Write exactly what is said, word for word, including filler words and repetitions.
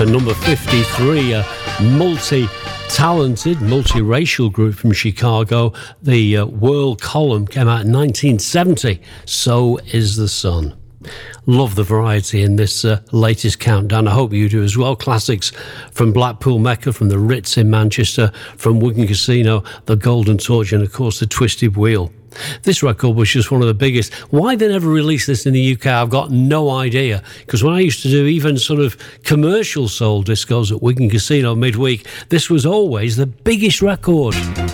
to number fifty-three, a multi-talented, multiracial group from Chicago. The uh, World Column came out in nineteen seventy. So Is the Sun. Love the variety in this uh, latest countdown. I hope you do as well. Classics from Blackpool Mecca, from the Ritz in Manchester, from Wigan Casino, the Golden Torch, and of course the Twisted Wheel. This record was just one of the biggest. Why they never released this in the U K, I've got no idea. Because when I used to do even sort of commercial soul discos at Wigan Casino midweek, this was always the biggest record.